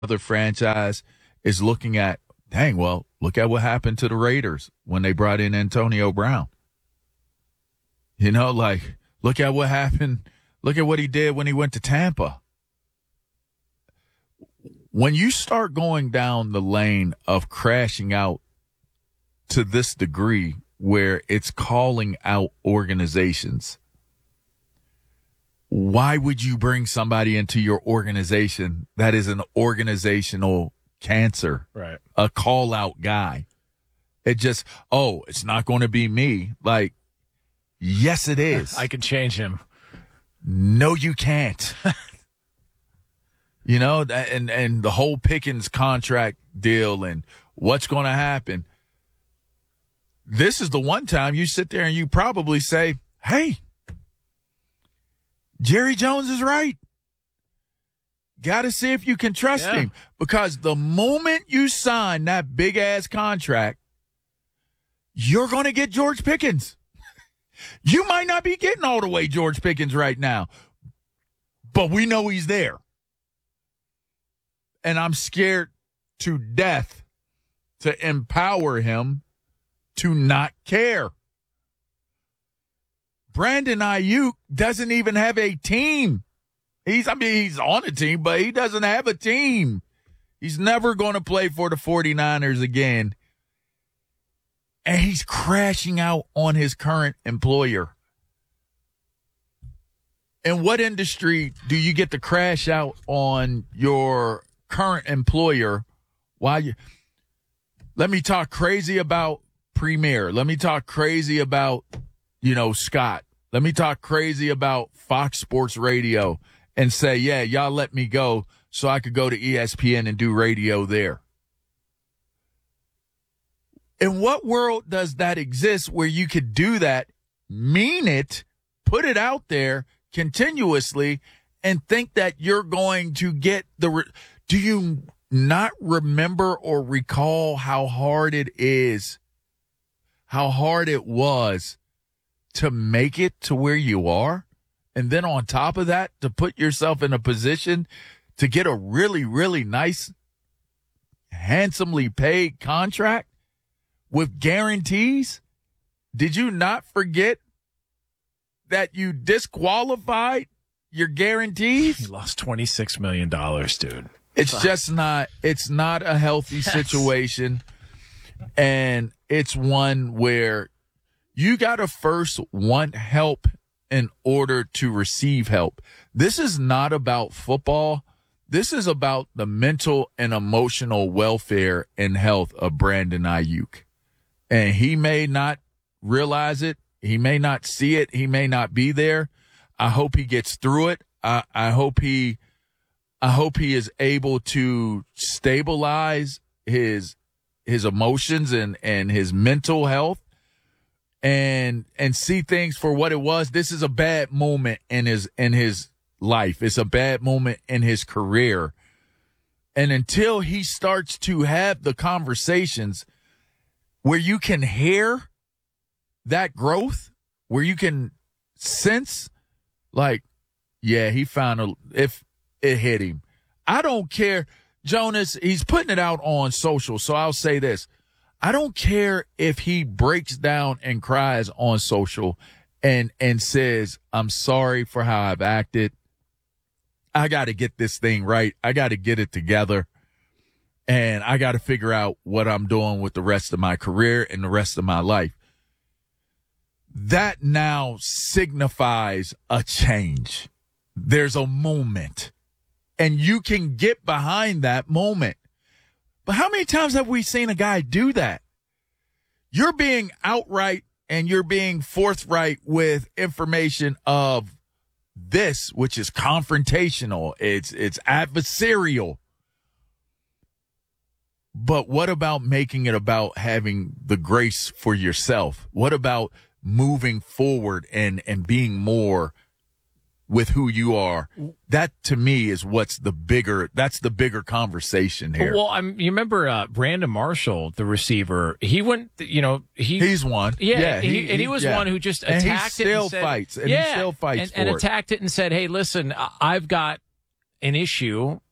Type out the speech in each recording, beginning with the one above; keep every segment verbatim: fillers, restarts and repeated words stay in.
other franchise is looking at, dang, well, look at what happened to the Raiders when they brought in Antonio Brown. You know, like, look at what happened. Look at what he did when he went to Tampa. When you start going down the lane of crashing out to this degree where it's calling out organizations, why would you bring somebody into your organization that is an organizational cancer? Right. A call out guy. It just, oh, it's not going to be me. Like, yes, it is. I can change him. No, you can't. You know, and, and the whole Pickens contract deal and what's going to happen. This is the one time you sit there and you probably say, hey, Jerry Jones is right. Got to see if you can trust yeah. him. Because the moment you sign that big-ass contract, you're going to get George Pickens. You might not be getting all the way George Pickens right now, but we know he's there. And I'm scared to death to empower him to not care. Brandon Ayuk doesn't even have a team. He's, I mean, he's on a team, but he doesn't have a team. He's never going to play for the 49ers again. And he's crashing out on his current employer. In what industry do you get to crash out on your current employer? Why you? Let me talk crazy about Premier. Let me talk crazy about, you know, Scott. Let me talk crazy about Fox Sports Radio and say, yeah, y'all let me go so I could go to E S P N and do radio there. In what world does that exist where you could do that, mean it, put it out there continuously, and think that you're going to get the re- – do you not remember or recall how hard it is, how hard it was to make it to where you are? And then on top of that, to put yourself in a position to get a really, really nice, handsomely paid contract with guarantees? Did you not forget that you disqualified your guarantees? He lost twenty-six million dollars, dude. It's Fuck. just not, it's not a healthy yes. situation. And it's one where you got to first want help in order to receive help. This is not about football. This is about the mental and emotional welfare and health of Brandon Ayuk. And he may not realize it. He may not see it. He may not be there. I hope he gets through it. I, I hope he, I hope he is able to stabilize his, his emotions and, and his mental health and, and see things for what it was. This is a bad moment in his, in his life. It's a bad moment in his career. And until he starts to have the conversations where you can hear that growth, where you can sense, like, yeah, he found a, if it hit him. I don't care. Jonas, he's putting it out on social, so I'll say this. I don't care if he breaks down and cries on social and, and says, I'm sorry for how I've acted. I got to get this thing right. I got to get it together. And I got to figure out what I'm doing with the rest of my career and the rest of my life. That now signifies a change. There's a moment. And you can get behind that moment. But how many times have we seen a guy do that? You're being outright and you're being forthright with information of this, which is confrontational. It's, it's adversarial. But what about making it about having the grace for yourself? What about moving forward and, and being more with who you are? That to me is what's the bigger, that's the bigger conversation here. Well, I'm, you remember uh, Brandon Marshall, the receiver, he went, you know, he. He's one. Yeah. yeah he, and he was yeah. one who just and attacked he it still and said, fights. And yeah, he still fights and, for and it. attacked it and said, hey, listen, I've got an issue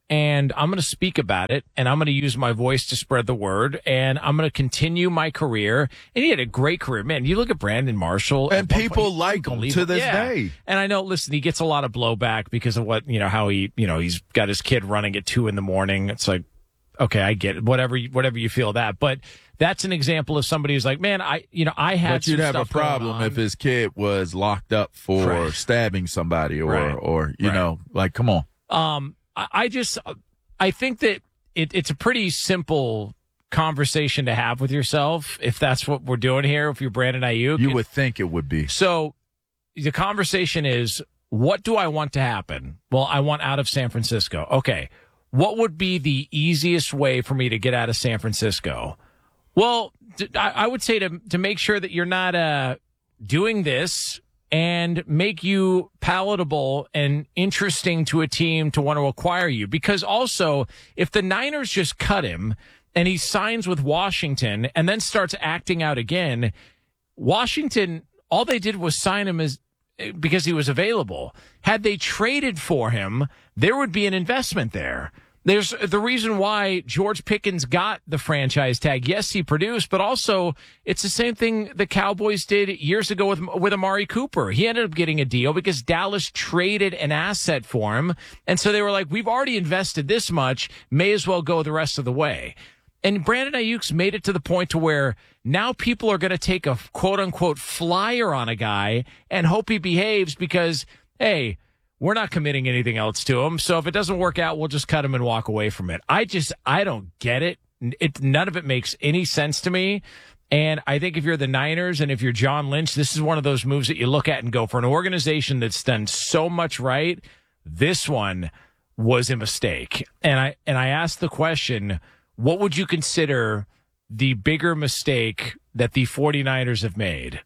and I'm going to speak about it, and I'm going to use my voice to spread the word, and I'm going to continue my career. And he had a great career. Man, you look at Brandon Marshall. And people like him to this yeah. day. And I know, listen, he gets a lot of blowback because of what, you know, how he, you know, he's got his kid running at two in the morning. It's like, okay, I get it. Whatever, you, whatever you feel that. But that's an example of somebody who's like, man, I, you know, I had But you'd some have a stuff going problem on. if his kid was locked up for Right. stabbing somebody or, Right. or you Right. know, like, come on. Um, I, I just, I think that it, it's a pretty simple conversation to have with yourself if that's what we're doing here. If you're Brandon Ayuk, You would think it would be. So the conversation is, what do I want to happen? Well, I want out of San Francisco. Okay. What would be the easiest way for me to get out of San Francisco? Well, I, I would say to to make sure that you're not uh, doing this and make you palatable and interesting to a team to want to acquire you. Because also, if the Niners just cut him and he signs with Washington and then starts acting out again, Washington, all they did was sign him as because he was available. Had they traded for him, there would be an investment there. There's the reason why George Pickens got the franchise tag. Yes, he produced, but also it's the same thing the Cowboys did years ago with with Amari Cooper. He ended up getting a deal because Dallas traded an asset for him. And so they were like, we've already invested this much, may as well go the rest of the way. And Brandon Ayuk's made it to the point to where now people are going to take a quote-unquote flyer on a guy and hope he behaves because, hey, we're not committing anything else to him. So if it doesn't work out, we'll just cut him and walk away from it. I just, I don't get it. It none of it makes any sense to me. And I think if you're the Niners and if you're John Lynch, this is one of those moves that you look at and go, for an organization that's done so much right, this one was a mistake. And I, and I asked the question, what would you consider the bigger mistake that the 49ers have made?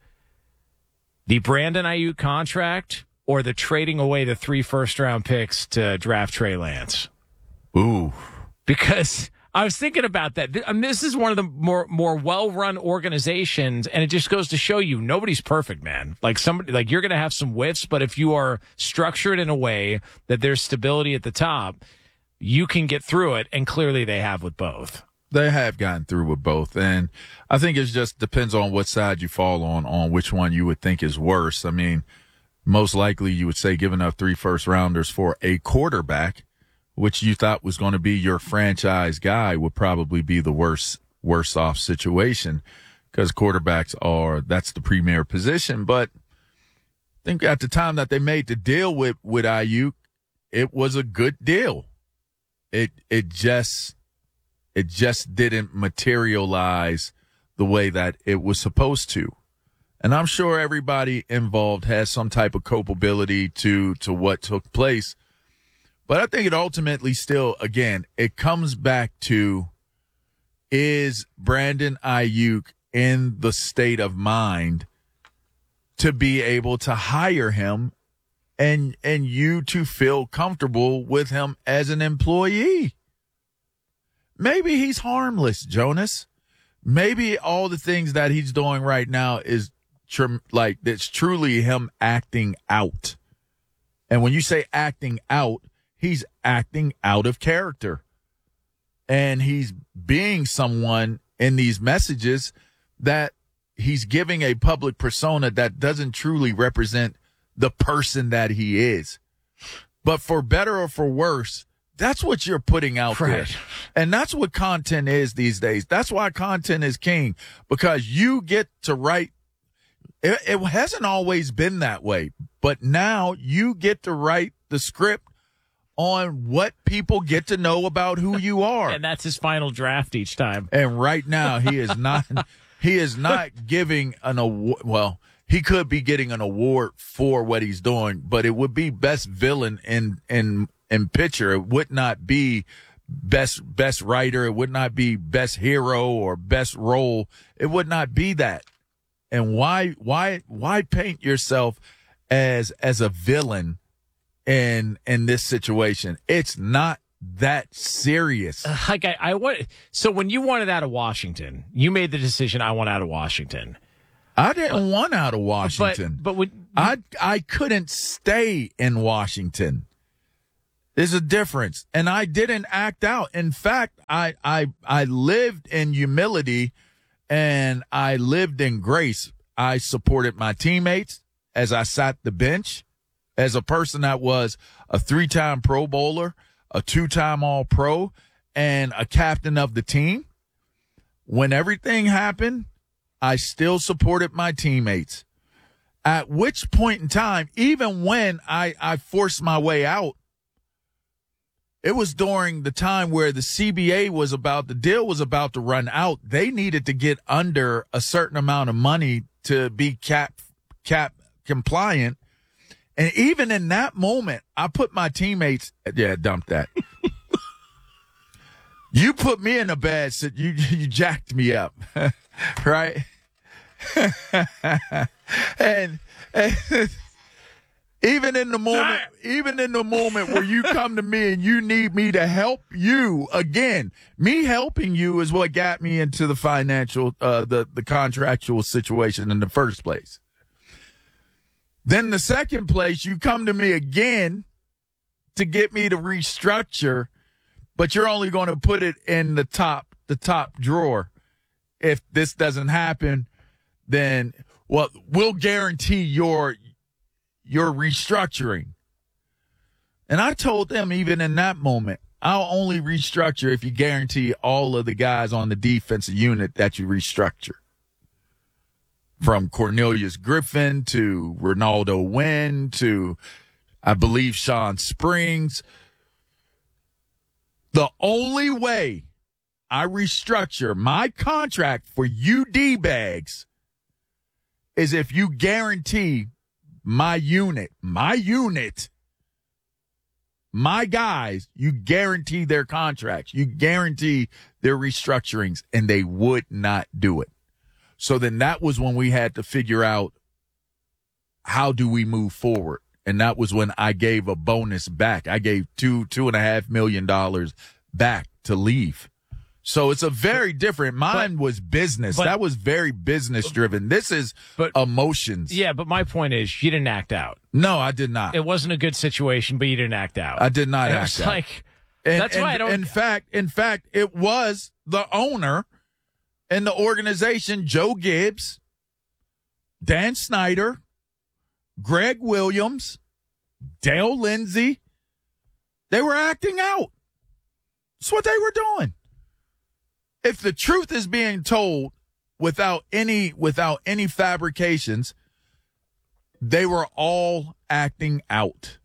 The Brandon Ayuk contract or the trading away the three first-round picks to draft Trey Lance? Ooh. Because I was thinking about that. I mean, this is one of the more more well-run organizations, and it just goes to show you nobody's perfect, man. Like somebody, like you're going to have some whiffs, but if you are structured in a way that there's stability at the top, you can get through it, and clearly they have with both. They have gotten through with both, and I think it just depends on what side you fall on, on which one you would think is worse. I mean, most likely you would say giving up three first-rounders for a quarterback, which you thought was going to be your franchise guy, would probably be the worst, worse off situation because quarterbacks are, that's the premier position. But I think at the time that they made the deal with, with Ayuk, it was a good deal. It, it just, it just didn't materialize the way that it was supposed to. And I'm sure everybody involved has some type of culpability to, to what took place. But I think it ultimately still, again, it comes back to, is Brandon Ayuk in the state of mind to be able to hire him and and you to feel comfortable with him as an employee? Maybe he's harmless, Jonas. Maybe all the things that he's doing right now is tr- like it's truly him acting out. And when you say acting out, he's acting out of character. And he's being someone in these messages that he's giving a public persona that doesn't truly represent the person that he is. But for better or for worse, that's what you're putting out Right. there. And that's what content is these days. That's why content is king, because you get to write. It, it hasn't always been that way, but now you get to write the script on what people get to know about who you are. And that's his final draft each time. And right now he is not, he is not giving an award. Well, he could be getting an award for what he's doing, but it would be best villain in, in, in picture. It would not be best, best writer. It would not be best hero or best role. It would not be that. And why, why, why paint yourself as, as a villain in, in this situation? It's not that serious. Like I, I want. So when you wanted out of Washington, you made the decision. I want out of Washington. I didn't want out of Washington. But, but when, I I couldn't stay in Washington. There's a difference. And I didn't act out. In fact, I I I lived in humility and I lived in grace. I supported my teammates as I sat the bench, as a person that was a three-time Pro Bowler, a two-time All-Pro, and a captain of the team. When everything happened, I still supported my teammates. At which point in time, even when I, I forced my way out, it was during the time where the C B A was about, the deal was about to run out. They needed to get under a certain amount of money to be cap, cap compliant. And even in that moment, I put my teammates, yeah, dump that. You put me in a bad sit. You, you jacked me up, right? and, and even in the moment, even in the moment where you come to me and you need me to help you again, me helping you is what got me into the financial, uh, the, the contractual situation in the first place. Then the second place, you come to me again to get me to restructure, but you're only going to put it in the top, the top drawer. If this doesn't happen, then, well, we'll guarantee your, your restructuring. And I told them even in that moment, I'll only restructure if you guarantee all of the guys on the defensive unit that you restructure. From Cornelius Griffin to Ronaldo Wynn to, I believe, Sean Springs. The only way I restructure my contract for you D-bags is if you guarantee my unit, my unit, my guys, you guarantee their contracts. You guarantee their restructurings, and they would not do it. So then that was when we had to figure out how do we move forward. And that was when I gave a bonus back. I gave two, two and a half million dollars back to leave. So it's a very different. Mine but, was business. But, that was very business driven. This is but, emotions. Yeah, but my point is you didn't act out. No, I did not. It wasn't a good situation, but you didn't act out. I did not and act out. Like, and, that's and, why I don't. In fact, in fact, it was the owner and the organization, Joe Gibbs, Dan Snyder, Greg Williams, Dale Lindsey. They were acting out. That's what they were doing. If the truth is being told without any without any fabrications, they were all acting out.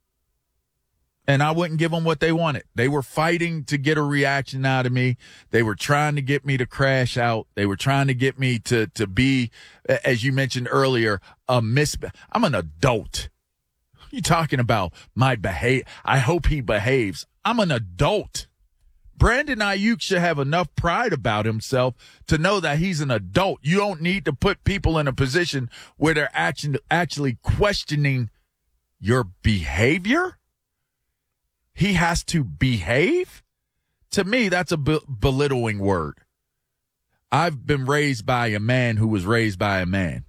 And I wouldn't give them what they wanted. They were fighting to get a reaction out of me. They were trying to get me to crash out. They were trying to get me to, to be, as you mentioned earlier, a mis. I'm an adult. What are you talking about? My behave. I hope he behaves. I'm an adult. Brandon Ayuk should have enough pride about himself to know that he's an adult. You don't need to put people in a position where they're actually, actually questioning your behavior. He has to behave? To me, that's a be- belittling word. I've been raised by a man who was raised by a man.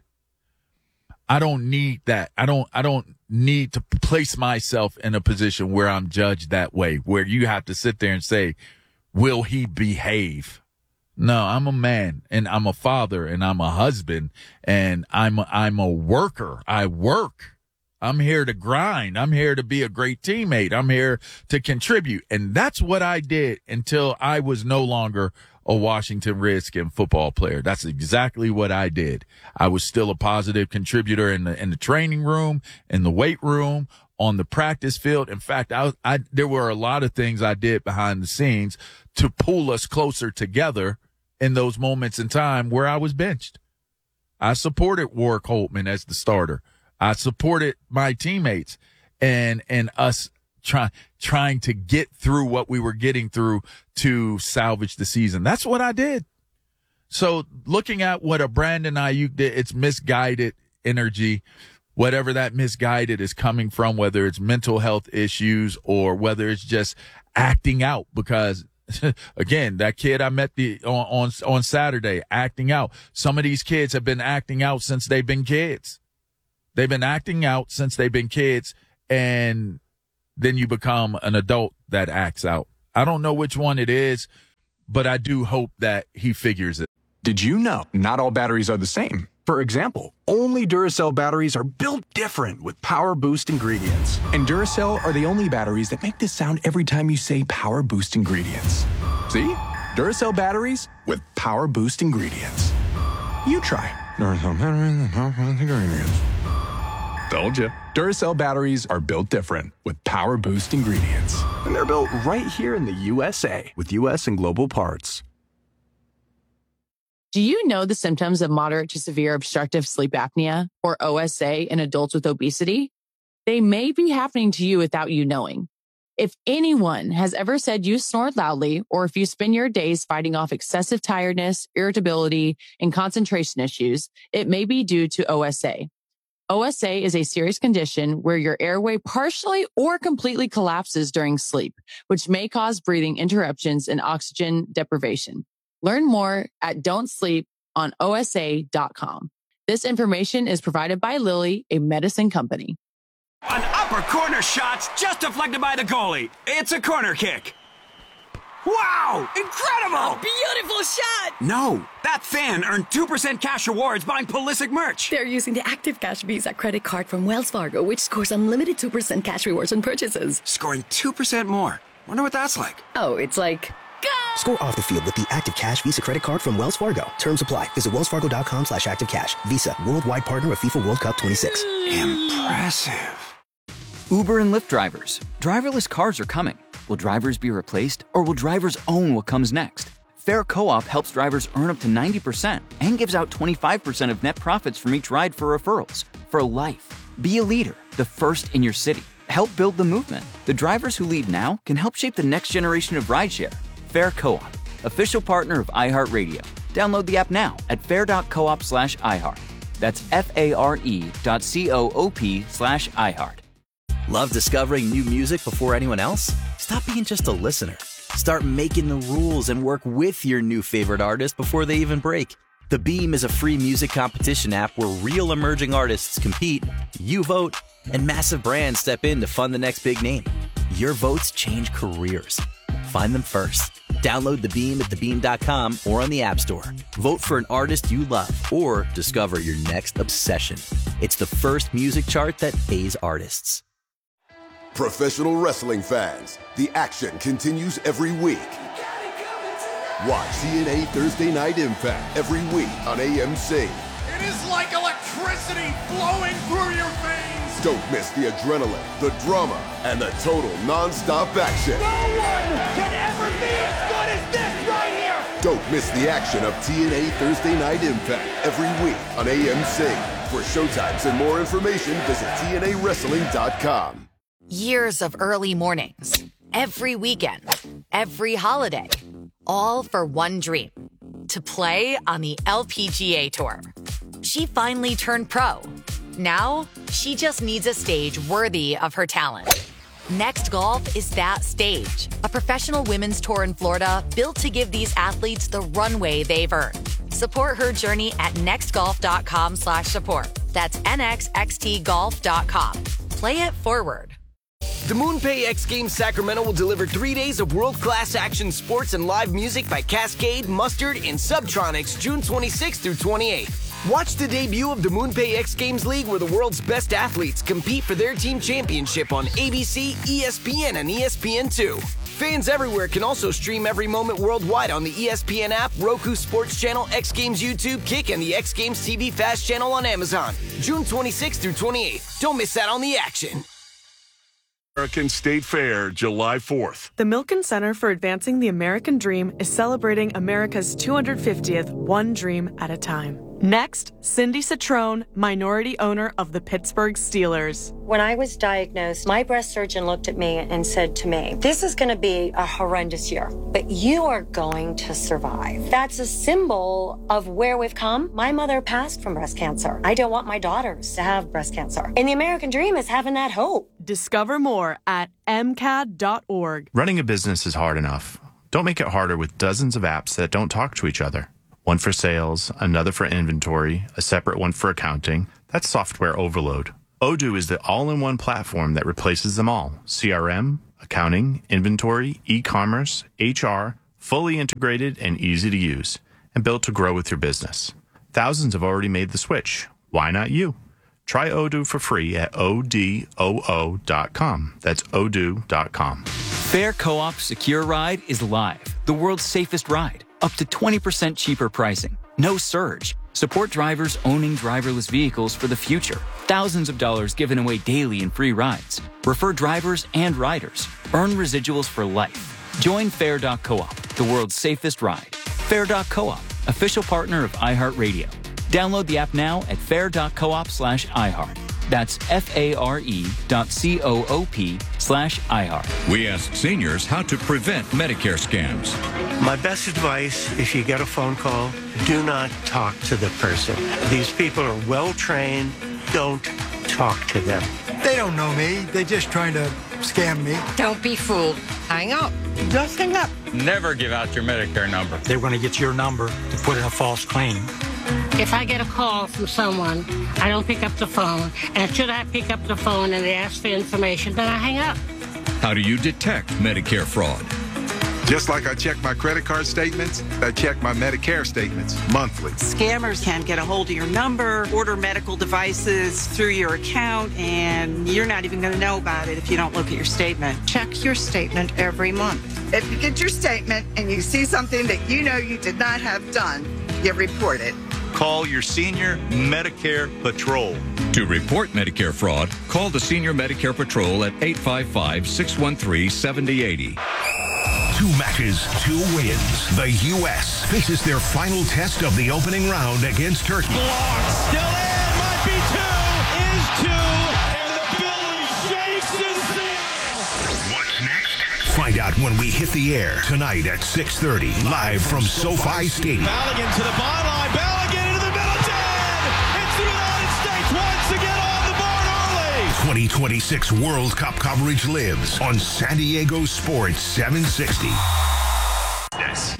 I don't need that. I don't, I don't need to place myself in a position where I'm judged that way, where you have to sit there and say, will he behave? No, I'm a man and I'm a father and I'm a husband and I'm, a, I'm a worker. I work. I'm here to grind. I'm here to be a great teammate. I'm here to contribute. And that's what I did until I was no longer a Washington Redskin football player. That's exactly what I did. I was still a positive contributor in the in the training room, in the weight room, on the practice field. In fact, I, I there were a lot of things I did behind the scenes to pull us closer together in those moments in time where I was benched. I supported Warwick Holtman as the starter. I supported my teammates and and us trying trying to get through what we were getting through to salvage the season. That's what I did. So looking at what a Brandon Ayuk did, it's misguided energy, whatever that misguided is coming from, whether it's mental health issues or whether it's just acting out. Because again, that kid I met the on, on on Saturday acting out. Some of these kids have been acting out since they've been kids. They've been acting out since they've been kids, and then you become an adult that acts out. I don't know which one it is, but I do hope that he figures it. Did you know not all batteries are the same? For example, only Duracell batteries are built different with Power Boost ingredients. And Duracell are the only batteries that make this sound every time you say Power Boost ingredients. See? Duracell batteries with Power Boost ingredients. You try. Duracell batteries with Power Boost ingredients. Told you. Duracell batteries are built different with Power Boost ingredients. And they're built right here in the U S A with U S and global parts. Do you know the symptoms of moderate to severe obstructive sleep apnea, or O S A, in adults with obesity? They may be happening to you without you knowing. If anyone has ever said you snore loudly, or if you spend your days fighting off excessive tiredness, irritability, and concentration issues, it may be due to O S A. O S A is a serious condition where your airway partially or completely collapses during sleep, which may cause breathing interruptions and oxygen deprivation. Learn more at don't sleep on O S A dot com. This information is provided by Lilly, a medicine company. An upper corner shot's just deflected by the goalie. It's a corner kick. Wow! Incredible! Beautiful shot! No, that fan earned two percent cash rewards buying Pulisic merch. They're using the Active Cash Visa credit card from Wells Fargo, which scores unlimited two percent cash rewards on purchases. Scoring two percent more. Wonder what that's like. Oh, it's like... Go! Score off the field with the Active Cash Visa credit card from Wells Fargo. Terms apply. Visit wellsfargo.com slash active cash. Visa, worldwide partner of FIFA World Cup twenty-six. Impressive. Uber and Lyft drivers. Driverless cars are coming. Will drivers be replaced, or will drivers own what comes next? Fair Co-op helps drivers earn up to ninety percent and gives out twenty-five percent of net profits from each ride for referrals. For life. Be a leader, the first in your city. Help build the movement. The drivers who lead now can help shape the next generation of rideshare. Fair Co-op, official partner of iHeartRadio. Download the app now at fair.coop slash iHeart. That's F-A-R-E dot C-O-O-P slash iHeart. Love discovering new music before anyone else? Stop being just a listener. Start making the rules and work with your new favorite artist before they even break. The Beam is a free music competition app where real emerging artists compete, you vote, and massive brands step in to fund the next big name. Your votes change careers. Find them first. Download The Beam at the beam dot com or on the App Store. Vote for an artist you love or discover your next obsession. It's the first music chart that pays artists. Professional wrestling fans, the action continues every week. Watch T N A Thursday Night Impact every week on A M C. It is like electricity flowing through your veins. Don't miss the adrenaline, the drama, and the total non-stop action. No one can ever be as good as this right here. Don't miss the action of T N A Thursday Night Impact every week on A M C. For showtimes and more information, visit T N A wrestling dot com. Years of early mornings, every weekend, every holiday, all for one dream, to play on the L P G A Tour. She finally turned pro. Now, she just needs a stage worthy of her talent. Next Golf is that stage, a professional women's tour in Florida built to give these athletes the runway they've earned. Support her journey at nextgolf.com slash support. That's N X X T golf dot com. Play it forward. The MoonPay X Games Sacramento will deliver three days of world-class action sports and live music by Cascade, Mustard, and Subtronics June twenty-sixth through twenty-eighth. Watch the debut of the MoonPay X Games League, where the world's best athletes compete for their team championship on A B C, E S P N, and E S P N two. Fans everywhere can also stream every moment worldwide on the E S P N app, Roku Sports Channel, X Games YouTube, Kick, and the X Games T V Fast Channel on Amazon. June twenty-sixth through twenty-eighth. Don't miss out on the action. American State Fair, July fourth. The Milken Center for Advancing the American Dream is celebrating America's two hundred fiftieth One Dream at a Time. Next, Cindy Citrone, minority owner of the Pittsburgh Steelers. When I was diagnosed, my breast surgeon looked at me and said to me, this is going to be a horrendous year, but you are going to survive. That's a symbol of where we've come. My mother passed from breast cancer. I don't want my daughters to have breast cancer. And the American dream is having that hope. Discover more at M C A D dot org. Running a business is hard enough. Don't make it harder with dozens of apps that don't talk to each other. One for sales, another for inventory, a separate one for accounting. That's software overload. Odoo is the all-in-one platform that replaces them all. C R M, accounting, inventory, e-commerce, H R, fully integrated and easy to use, and built to grow with your business. Thousands have already made the switch. Why not you? Try Odoo for free at O D O O dot com. That's odoo dot com. Fair Co-op Secure Ride is live. The world's safest ride. Up to twenty percent cheaper pricing. No surge. Support drivers owning driverless vehicles for the future. Thousands of dollars given away daily in free rides. Refer drivers and riders. Earn residuals for life. Join Fair dot Co-op, the world's safest ride. Fair dot Co-op, official partner of iHeartRadio. Download the app now at fair dot coop slash iHeart. That's F-A-R-E dot C-O-O-P slash iHeart. We ask seniors how to prevent Medicare scams. My best advice, if you get a phone call, do not talk to the person. These people are well-trained. Don't talk to them. They don't know me. They're just trying to scam me. Don't be fooled. Hang up. Just hang up. Never give out your Medicare number. They're going to get your number to put in a false claim. If I get a call from someone, I don't pick up the phone. And should I pick up the phone and they ask for information, then I hang up. How do you detect Medicare fraud? Just like I check my credit card statements, I check my Medicare statements monthly. Scammers can get a hold of your number, order medical devices through your account, and you're not even going to know about it if you don't look at your statement. Check your statement every month. If you get your statement and you see something that you know you did not have done, you report it. Call your Senior Medicare Patrol. To report Medicare fraud, call the Senior Medicare Patrol at eight five five, six one three, seven zero eight zero. Two matches, two wins. The U S faces their final test of the opening round against Turkey. Blocked, still in, might be two, is two, and the building shakes and sails. What's next? Find out when we hit the air tonight at six thirty, live from SoFi Stadium. Balogun to the byline, Balogun into the middle, dead! It's the United States once again on the board early! twenty twenty-six World Cup coverage lives on San Diego Sports seven sixty. Yes.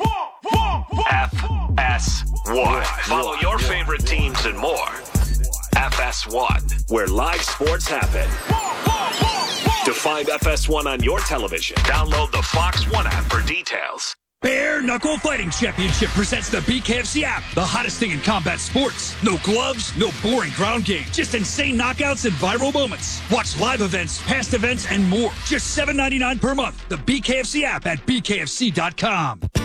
F S one. Follow your favorite teams and more. F S one, where live sports happen. To find F S one on your television, download the Fox One app for details. Bare Knuckle Fighting Championship presents the B K F C app, the hottest thing in combat sports. No gloves, no boring ground game, just insane knockouts and viral moments. Watch live events, past events, and more. Just seven ninety-nine per month. The B K F C app at B K F C dot com.